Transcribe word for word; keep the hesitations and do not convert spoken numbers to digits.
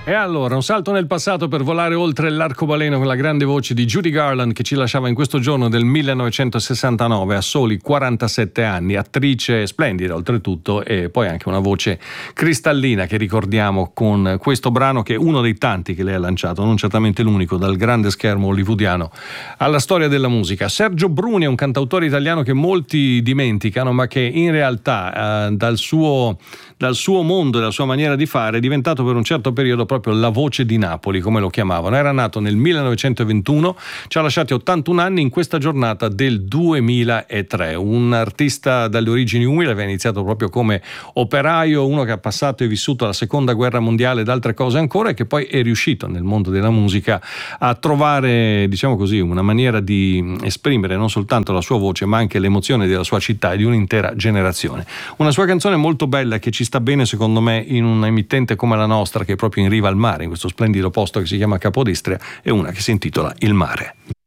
E allora, un salto nel passato per volare oltre l'arcobaleno con la grande voce di Judy Garland, che ci lasciava in questo giorno del millenovecentosessantanove a soli quarantasette anni, attrice splendida oltretutto, e poi anche una voce cristallina che ricordiamo con questo brano, che è uno dei tanti che lei ha lanciato, non certamente l'unico, dal grande schermo hollywoodiano alla storia della musica. Sergio Bruni è un cantautore italiano che molti dimenticano, ma che in realtà eh, dal suo dal suo mondo e dalla sua maniera di fare è diventato per un certo periodo proprio la voce di Napoli, come lo chiamavano. Era nato nel millenovecentoventuno, ci ha lasciati ottantuno anni in questa giornata del duemilatré. Un artista dalle origini umili, aveva iniziato proprio come operaio, uno che ha passato e vissuto la seconda guerra mondiale ed altre cose ancora, e che poi è riuscito nel mondo della musica a trovare, diciamo così, una maniera di esprimere non soltanto la sua voce ma anche l'emozione della sua città e di un'intera generazione. Una sua canzone molto bella che ci sta bene secondo me in una emittente come la nostra, che è proprio in riva al mare, in questo splendido posto che si chiama Capodistria, è una che si intitola Il Mare.